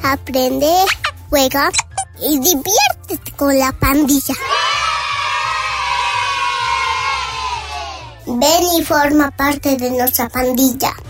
aprende, juega y diviértete con la pandilla. Ven y forma parte de nuestra pandilla.